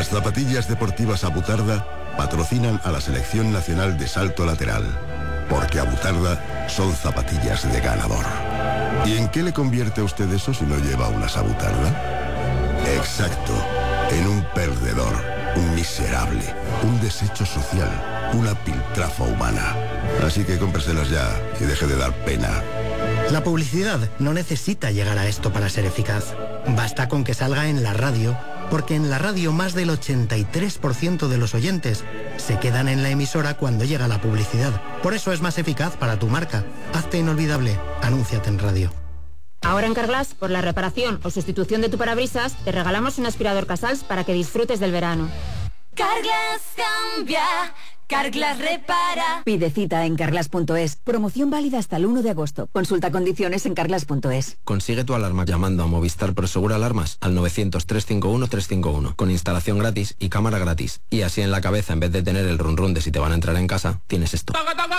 Las zapatillas deportivas Abutarda patrocinan a la Selección Nacional de Salto Lateral, porque Abutarda son zapatillas de ganador. ¿Y en qué le convierte a usted eso si no lleva unas Abutarda? Exacto, en un perdedor, un miserable, un desecho social, una piltrafa humana. Así que cómpreselas ya y deje de dar pena. La publicidad no necesita llegar a esto para ser eficaz. Basta con que salga en la radio, porque en la radio más del 83% de los oyentes se quedan en la emisora cuando llega la publicidad. Por eso es más eficaz para tu marca. Hazte inolvidable. Anúnciate en radio. Ahora en Carglass, por la reparación o sustitución de tu parabrisas, te regalamos un aspirador Casals para que disfrutes del verano. Carglass cambia, Carglass repara. Pide cita en carglass.es. Promoción válida hasta el 1 de agosto. Consulta condiciones en carglass.es. Consigue tu alarma llamando a Movistar Prosegura Alarmas al 900-351-351 con instalación gratis y cámara gratis. Y así en la cabeza, en vez de tener el run run de si te van a entrar en casa, tienes esto.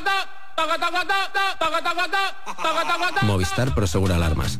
Movistar Prosegura Alarmas.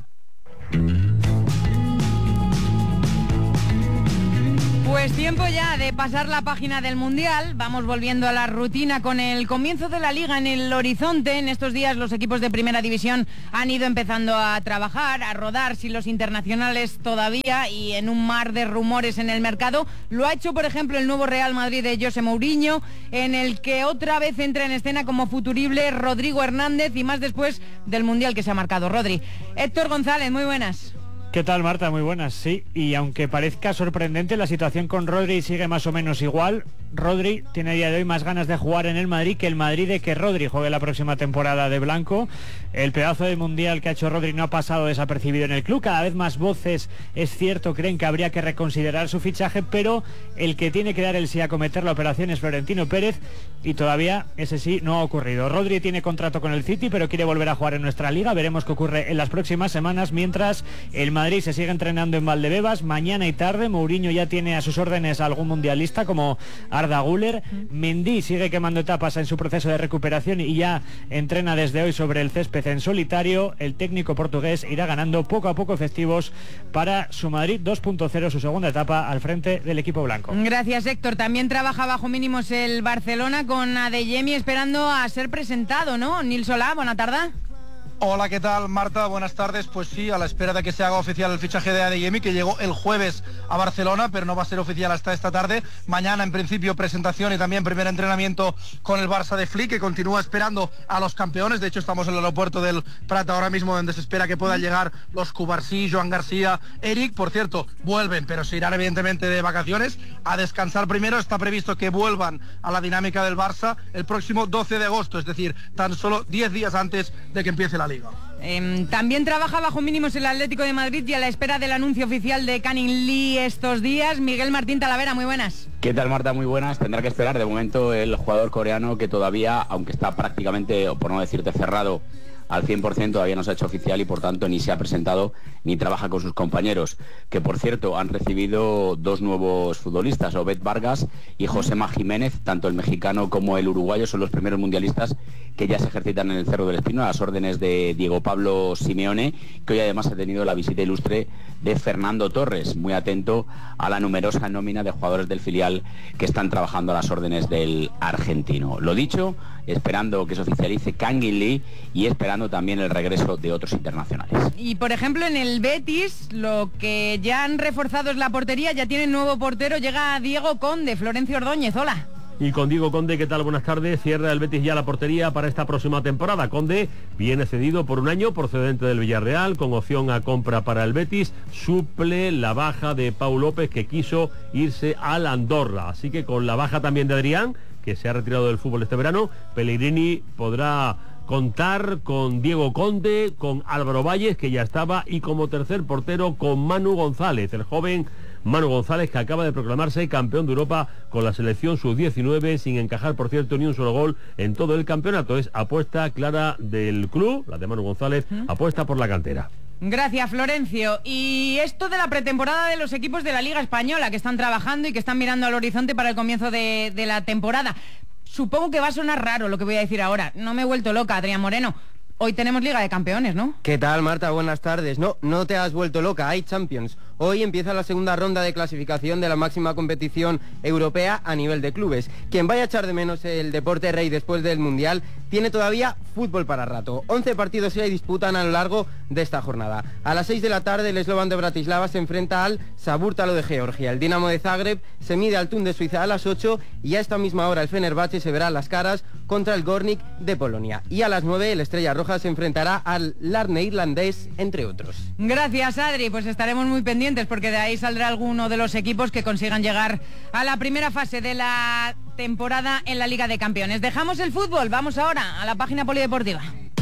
Pues tiempo ya de pasar la página del Mundial. Vamos volviendo a la rutina con el comienzo de la Liga en el horizonte. En estos días los equipos de Primera División han ido empezando a trabajar, a rodar sin los internacionales todavía y en un mar de rumores en el mercado. Lo ha hecho, por ejemplo, el nuevo Real Madrid de José Mourinho, en el que otra vez entra en escena como futurible Rodrigo Hernández y más después del Mundial que se ha marcado. Rodri. Héctor González, muy buenas. ¿Qué tal, Marta? Muy buenas, sí. Y aunque parezca sorprendente, la situación con Rodri sigue más o menos igual. Rodri tiene a día de hoy más ganas de jugar en el Madrid que el Madrid de que Rodri juegue la próxima temporada de blanco. El pedazo de mundial que ha hecho Rodri no ha pasado desapercibido en el club. Cada vez más voces, es cierto, creen que habría que reconsiderar su fichaje, pero el que tiene que dar el sí a acometer la operación es Florentino Pérez y todavía ese sí no ha ocurrido. Rodri tiene contrato con el City, pero quiere volver a jugar en nuestra liga. Veremos qué ocurre en las próximas semanas, mientras el Madrid se sigue entrenando en Valdebebas. Mañana y tarde Mourinho ya tiene a sus órdenes a algún mundialista como Arda Güler. Mendy sigue quemando etapas en su proceso de recuperación y ya entrena desde hoy sobre el césped en solitario. El técnico portugués irá ganando poco a poco efectivos para su Madrid 2.0, su segunda etapa al frente del equipo blanco. Gracias, Héctor. También trabaja bajo mínimos el Barcelona con Adeyemi esperando a ser presentado, ¿no? Nil Solá, buena tarde. Hola, ¿qué tal, Marta? Buenas tardes. Pues sí, a la espera de que se haga oficial el fichaje de Adeyemi, que llegó el jueves a Barcelona, pero no va a ser oficial hasta esta tarde. Mañana, en principio, presentación y también primer entrenamiento con el Barça de Flick, que continúa esperando a los campeones. De hecho, estamos en el aeropuerto del Prat ahora mismo, donde se espera que puedan llegar los Cubarsí, Joan García, Eric. Por cierto, vuelven, pero se irán evidentemente de vacaciones a descansar primero. Está previsto que vuelvan a la dinámica del Barça el próximo 12 de agosto, es decir, tan solo 10 días antes de que empiece la Liga. También trabaja bajo mínimos el Atlético de Madrid y a la espera del anuncio oficial de Canning Lee estos días. Miguel Martín Talavera, muy buenas. ¿Qué tal, Marta? Muy buenas. Tendrá que esperar de momento el jugador coreano, que todavía, aunque está prácticamente, o por no decirte cerrado, al 100%, todavía no se ha hecho oficial y por tanto ni se ha presentado ni trabaja con sus compañeros, que por cierto han recibido dos nuevos futbolistas, Obed Vargas y Josema Jiménez. Tanto el mexicano como el uruguayo son los primeros mundialistas que ya se ejercitan en el Cerro del Espino a las órdenes de Diego Pablo Simeone, que hoy además ha tenido la visita ilustre de Fernando Torres, muy atento a la numerosa nómina de jugadores del filial que están trabajando a las órdenes del argentino. Lo dicho, esperando que se oficialice Canning Lee y esperando también el regreso de otros internacionales. Y por ejemplo en el Betis lo que ya han reforzado es la portería, ya tienen nuevo portero, llega Diego Conde. Florencio Ordóñez, hola. Y con Diego Conde, ¿qué tal? Buenas tardes. Cierra el Betis ya la portería para esta próxima temporada. Conde viene cedido por un año, procedente del Villarreal, con opción a compra para el Betis. Suple la baja de Pau López, que quiso irse al Andorra. Así que con la baja también de Adrián, que se ha retirado del fútbol este verano, Pellegrini podrá contar con Diego Conde, con Álvaro Valles, que ya estaba, y como tercer portero con Manu González, el joven Manu González, que acaba de proclamarse campeón de Europa con la selección sub-19, sin encajar, por cierto, ni un solo gol en todo el campeonato. Es apuesta clara del club, la de Manu González, apuesta por la cantera. Gracias, Florencio. Y esto de la pretemporada de los equipos de la Liga Española, que están trabajando y que están mirando al horizonte para el comienzo de la temporada. Supongo que va a sonar raro lo que voy a decir ahora. No me he vuelto loca, Adrián Moreno. Hoy tenemos Liga de Campeones, ¿no? ¿Qué tal, Marta? Buenas tardes. No te has vuelto loca, hay Champions. Hoy empieza la segunda ronda de clasificación de la máxima competición europea a nivel de clubes. Quien vaya a echar de menos el deporte rey después del Mundial tiene todavía fútbol para rato. 11 partidos se disputan a lo largo de esta jornada. A las 6 de la tarde el Slovan de Bratislava se enfrenta al Saburtalo de Georgia. El Dinamo de Zagreb se mide al Thun de Suiza a las 8 y a esta misma hora el Fenerbahce se verá las caras contra el Gornik de Polonia. Y a las 9 el Estrella Roja se enfrentará al Larne irlandés, entre otros. Gracias, Adri. Pues estaremos muy pendientes porque de ahí saldrá alguno de los equipos que consigan llegar a la primera fase de la temporada en la Liga de Campeones. Dejamos el fútbol, vamos ahora a la página polideportiva.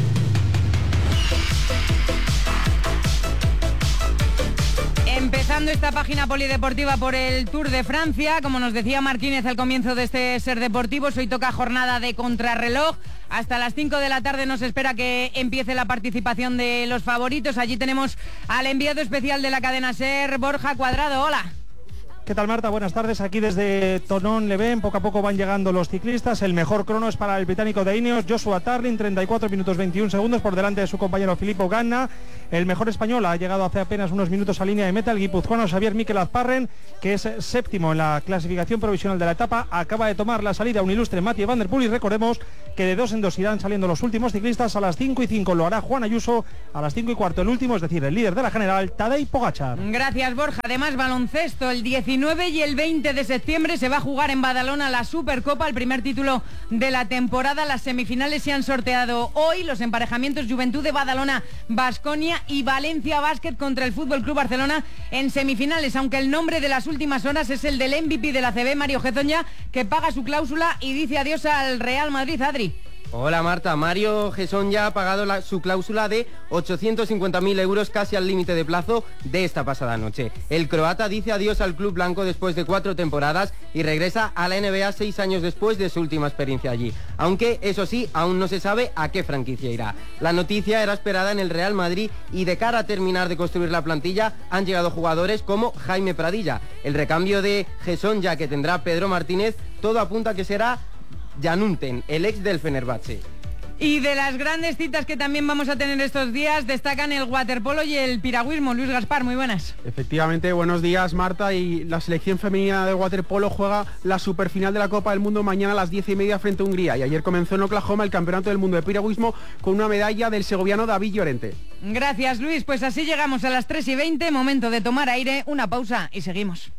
Empezando esta página polideportiva por el Tour de Francia, como nos decía Martínez al comienzo de este Ser Deportivos, hoy toca jornada de contrarreloj. Hasta las 5 de la tarde nos espera que empiece la participación de los favoritos. Allí tenemos al enviado especial de la cadena SER, Borja Cuadrado. Hola. ¿Qué tal, Marta? Buenas tardes. Aquí desde Thonon-les-Bains, poco a poco van llegando los ciclistas. El mejor crono es para el británico de Ineos, Joshua Tarling, 34 minutos 21 segundos por delante de su compañero Filippo Ganna. El mejor español ha llegado hace apenas unos minutos a línea de meta, el guipuzcoano Xavier Miquel Azparren, que es séptimo en la clasificación provisional de la etapa. Acaba de tomar la salida un ilustre Mathieu Van Der Poel y recordemos que de 2 en 2 irán saliendo los últimos ciclistas. A las 5 y 5 lo hará Juan Ayuso, a las 5 y cuarto el último, es decir, el líder de la general, Tadej Pogačar. Gracias, Borja. Además, baloncesto, el 19 y el 20 de septiembre se va a jugar en Badalona la Supercopa, el primer título de la temporada. Las semifinales se han sorteado hoy, los emparejamientos Juventud de Badalona, Baskonia y Valencia Básquet contra el Fútbol Club Barcelona en semifinales, aunque el nombre de las últimas horas es el del MVP de la ACB, Mario Hezonja, que paga su cláusula y dice adiós al Real Madrid. Adri. Hola, Marta. Mario Hezonja ha pagado su cláusula de 850.000 euros, casi al límite de plazo de esta pasada noche. El croata dice adiós al club blanco después de 4 temporadas y regresa a la NBA 6 años después de su última experiencia allí. Aunque, eso sí, aún no se sabe a qué franquicia irá. La noticia era esperada en el Real Madrid y de cara a terminar de construir la plantilla han llegado jugadores como Jaime Pradilla. El recambio de Hezonja que tendrá Pedro Martínez, todo apunta a que será Jan Unten, el ex del Fenerbahce. Y de las grandes citas que también vamos a tener estos días, destacan el waterpolo y el piragüismo. Luis Gaspar, muy buenas. Efectivamente, buenos días, Marta. Y la selección femenina de waterpolo juega la superfinal de la Copa del Mundo mañana a las 10:30 frente a Hungría. Y ayer comenzó en Oklahoma el Campeonato del Mundo de Piragüismo con una medalla del segoviano David Llorente. Gracias, Luis. Pues así llegamos a las 3:20, momento de tomar aire, una pausa y seguimos.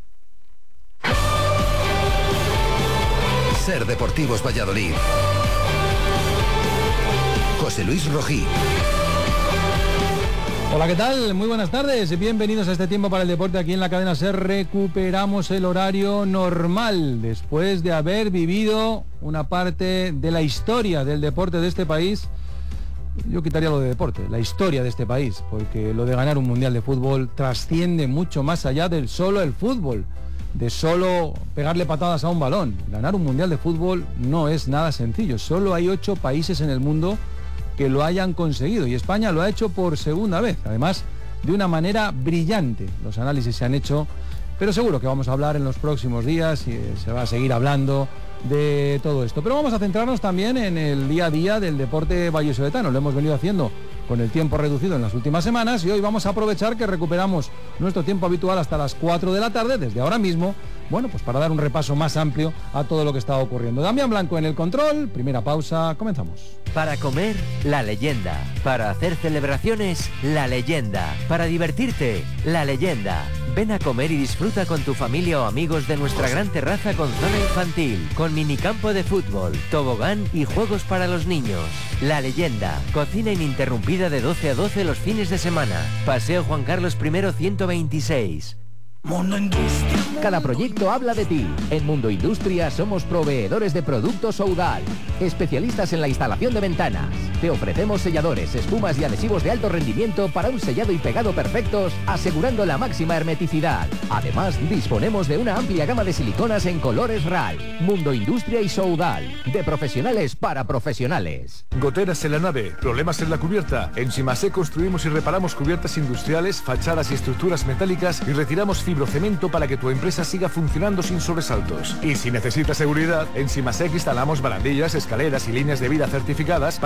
Ser Deportivos Valladolid. José Luis Rojí. Hola, ¿qué tal? Muy buenas tardes. Bienvenidos a este tiempo para el deporte aquí en la cadena SER. Recuperamos el horario normal después de haber vivido una parte de la historia del deporte de este país. Yo quitaría lo de deporte, la historia de este país, porque lo de ganar un mundial de fútbol trasciende mucho más allá del solo el fútbol, de solo pegarle patadas a un balón. Ganar un mundial de fútbol no es nada sencillo. Solo hay 8 países en el mundo que lo hayan conseguido y España lo ha hecho por segunda vez, además de una manera brillante. Los análisis se han hecho, pero seguro que vamos a hablar en los próximos días y se va a seguir hablando de todo esto. Pero vamos a centrarnos también en el día a día del deporte vallisoletano. Lo hemos venido haciendo con el tiempo reducido en las últimas semanas y hoy vamos a aprovechar que recuperamos nuestro tiempo habitual hasta las 4 de la tarde, desde ahora mismo, bueno, pues para dar un repaso más amplio a todo lo que está ocurriendo. Damián Blanco en el control, primera pausa, comenzamos. Para comer, La Leyenda. Para hacer celebraciones, La Leyenda. Para divertirte, La Leyenda. Ven a comer y disfruta con tu familia o amigos de nuestra gran terraza con zona infantil, con minicampo de fútbol, tobogán y juegos para los niños. La Leyenda. Cocina ininterrumpida de 12 a 12 los fines de semana. Paseo Juan Carlos I 126. Mundo Industria. Cada proyecto habla de ti. En Mundo Industria somos proveedores de productos Soudal, especialistas en la instalación de ventanas. Te ofrecemos selladores, espumas y adhesivos de alto rendimiento para un sellado y pegado perfectos, asegurando la máxima hermeticidad. Además, disponemos de una amplia gama de siliconas en colores RAL. Mundo Industria y Soudal, de profesionales para profesionales. Goteras en la nave, problemas en la cubierta. En Simasé construimos y reparamos cubiertas industriales, fachadas y estructuras metálicas y retiramos fibrocemento para que tu empresa siga funcionando sin sobresaltos. Y si necesitas seguridad, en Simasec instalamos barandillas, escaleras y líneas de vida certificadas para proteger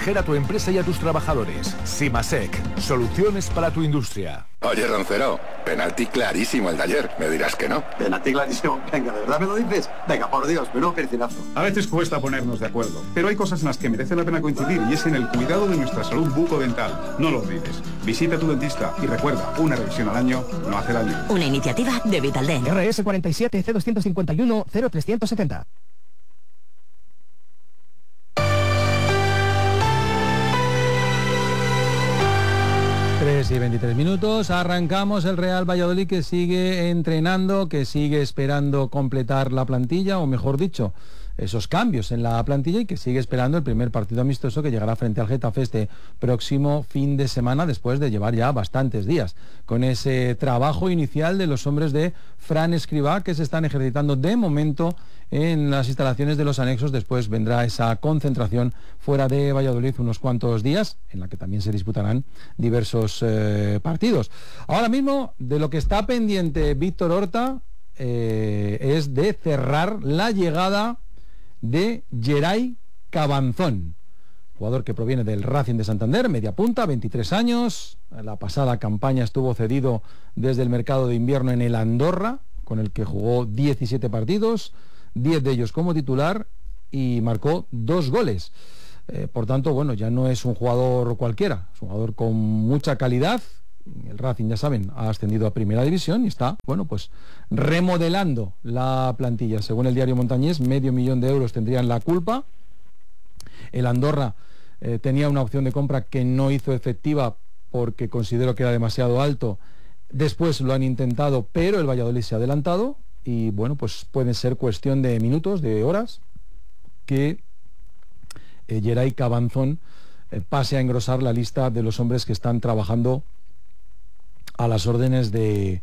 proteger a tu empresa y a tus trabajadores. Simasec, soluciones para tu industria. Oye, Roncero, penalti clarísimo el de ayer. Me dirás que no. Penalti clarísimo. Venga, ¿de verdad me lo dices? Venga, por Dios, menudo percinazo. A veces cuesta ponernos de acuerdo, pero hay cosas en las que merece la pena coincidir y es en el cuidado de nuestra salud bucodental. No lo olvides. Visita a tu dentista y recuerda, una revisión al año no hace daño. Una iniciativa de Vitaldent. RS 47 C251 0370. Y 23 minutos, arrancamos el Real Valladolid, que sigue entrenando, que sigue esperando completar la plantilla, o mejor dicho, esos cambios en la plantilla, y que sigue esperando el primer partido amistoso que llegará frente al Getafe este próximo fin de semana, después de llevar ya bastantes días con ese trabajo inicial de los hombres de Fran Escribá, que se están ejercitando de momento en las instalaciones de los anexos. Después vendrá esa concentración fuera de Valladolid unos cuantos días, en la que también se disputarán diversos partidos. Ahora mismo, de lo que está pendiente Víctor Horta es de cerrar la llegada de Geray Cabanzón, jugador que proviene del Racing de Santander, media punta, 23 años. La pasada campaña estuvo cedido desde el mercado de invierno en el Andorra, con el que jugó 17 partidos, 10 de ellos como titular, y marcó 2 goles. Por tanto, bueno, ya no es un jugador cualquiera, es un jugador con mucha calidad. El Racing, ya saben, ha ascendido a Primera División y está, bueno, pues remodelando la plantilla. Según el diario Montañés, 500.000 euros tendrían la culpa. El Andorra tenía una opción de compra que no hizo efectiva porque consideró que era demasiado alto. Después lo han intentado, pero el Valladolid se ha adelantado y, bueno, pues puede ser cuestión de minutos, de horas, que Geray Cabanzón pase a engrosar la lista de los hombres que están trabajando a las órdenes de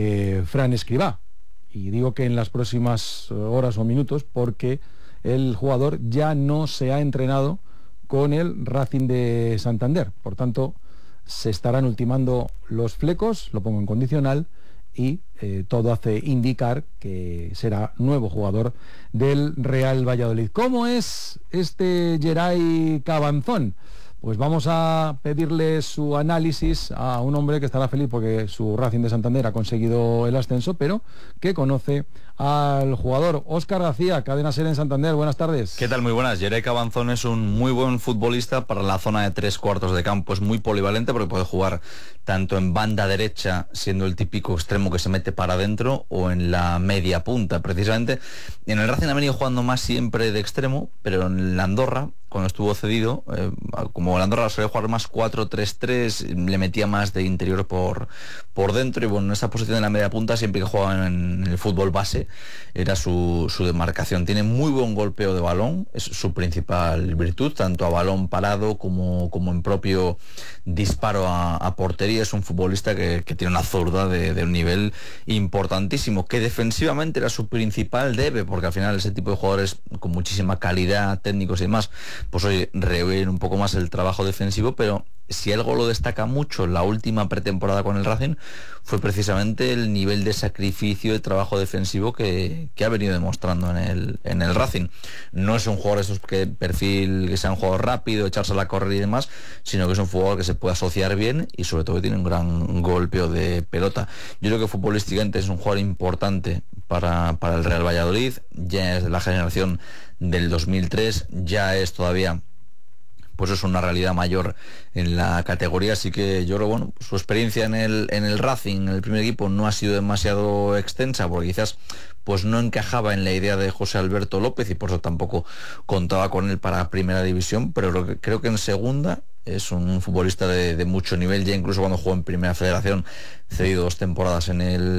Fran Escribá. Y digo que en las próximas horas o minutos porque el jugador ya no se ha entrenado con el Racing de Santander. Por tanto, se estarán ultimando los flecos, lo pongo en condicional, y todo hace indicar que será nuevo jugador del Real Valladolid. ¿Cómo es este Geray Cabanzón? Pues vamos a pedirle su análisis a un hombre que estará feliz porque su Racing de Santander ha conseguido el ascenso, pero que conoce al jugador. Óscar García, Cadena SER en Santander, buenas tardes. ¿Qué tal? Muy buenas. Geray Cabanzón es un muy buen futbolista para la zona de 3/4 de campo. Es muy polivalente porque puede jugar tanto en banda derecha, siendo el típico extremo que se mete para adentro, o en la media punta. Precisamente en el Racing ha venido jugando más siempre de extremo, pero en la Andorra, cuando estuvo cedido, como el Andorra suele jugar más 4-3-3, le metía más de interior por dentro, y bueno, en esa posición de la media punta, siempre que jugaba en el fútbol base, era su demarcación. Tiene muy buen golpeo de balón, es su principal virtud, tanto a balón parado como en propio disparo a portería. Es un futbolista que tiene una zurda de un nivel importantísimo, que defensivamente era su principal debe, porque al final ese tipo de jugadores con muchísima calidad, técnicos y demás, pues hoy rehuyen un poco más el trabajo defensivo. Pero si algo lo destaca mucho la última pretemporada con el Racing, fue precisamente el nivel de sacrificio de trabajo defensivo que ha venido demostrando en el Racing. No es un jugador de esos perfil que sea un jugador rápido, echarse a la correr y demás, sino que es un jugador que se puede asociar bien y sobre todo que tiene un gran golpeo de pelota. Yo creo que futbolísticamente es un jugador importante para el Real Valladolid. Ya es de la generación del 2003, ya es todavía, pues es una realidad mayor en la categoría. Así que yo creo, bueno, su experiencia en el Racing, en el primer equipo, no ha sido demasiado extensa, porque quizás pues no encajaba en la idea de José Alberto López y por eso tampoco contaba con él para Primera División, pero creo que en segunda es un futbolista de mucho nivel. Ya incluso cuando jugó en Primera Federación, cedido 2 temporadas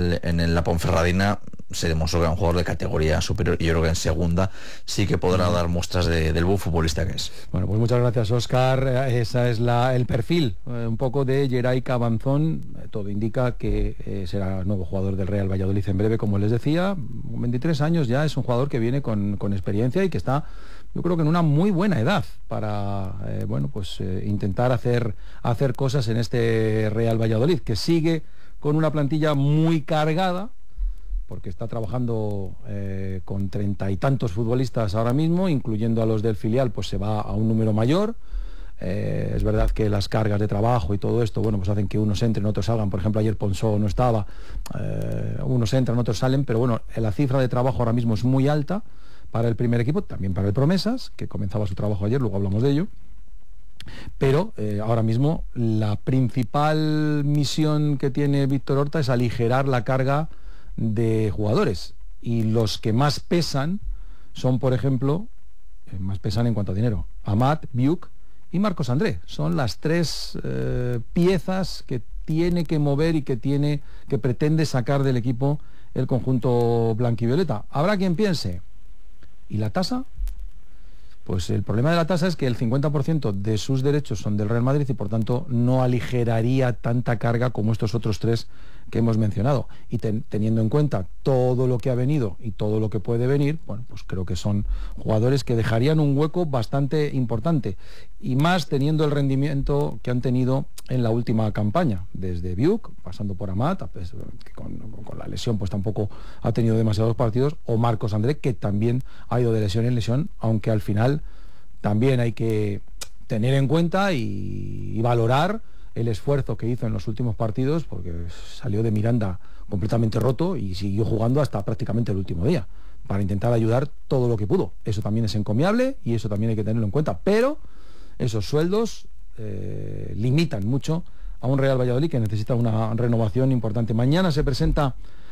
en la Ponferradina, se demostró que era un jugador de categoría superior, y yo creo que en segunda sí que podrá dar muestras del buen futbolista que es. Bueno, pues muchas gracias, Óscar. Esa es el perfil un poco de Geray Cabanzón. Todo indica que será nuevo jugador del Real Valladolid en breve, como les decía. 23 años ya, es un jugador que viene con experiencia y que está, yo creo que en una muy buena edad para intentar hacer cosas en este Real Valladolid, que sigue con una plantilla muy cargada, porque está trabajando con 30 y tantos futbolistas ahora mismo, incluyendo a los del filial, pues se va a un número mayor. Es verdad que las cargas de trabajo y todo esto, bueno, pues hacen que unos entren, otros salgan. Por ejemplo, ayer Ponsó no estaba, unos entran, otros salen, pero bueno, la cifra de trabajo ahora mismo es muy alta para el primer equipo, también para el Promesas, que comenzaba su trabajo ayer, luego hablamos de ello. Pero ahora mismo la principal misión que tiene Víctor Horta es aligerar la carga de jugadores. Y los que más pesan son, por ejemplo, más pesan en cuanto a dinero, Amat, Biuk y Marcos André. Son las tres piezas que tiene que mover y que pretende sacar del equipo el conjunto blanquivioleta. Habrá quien piense, ¿y la tasa? Pues el problema de la tasa es que el 50% de sus derechos son del Real Madrid y por tanto no aligeraría tanta carga como estos otros tres que hemos mencionado. Y teniendo en cuenta todo lo que ha venido y todo lo que puede venir, bueno, pues creo que son jugadores que dejarían un hueco bastante importante. Y más teniendo el rendimiento que han tenido en la última campaña, desde Biuk, pasando por Amat, que con la lesión pues tampoco ha tenido demasiados partidos, o Marcos André, que también ha ido de lesión en lesión, aunque al final también hay que tener en cuenta y valorar el esfuerzo que hizo en los últimos partidos, porque salió de Miranda completamente roto y siguió jugando hasta prácticamente el último día para intentar ayudar todo lo que pudo. Eso también es encomiable y eso también hay que tenerlo en cuenta, pero esos sueldos limitan mucho a un Real Valladolid que necesita una renovación importante. Mañana se presenta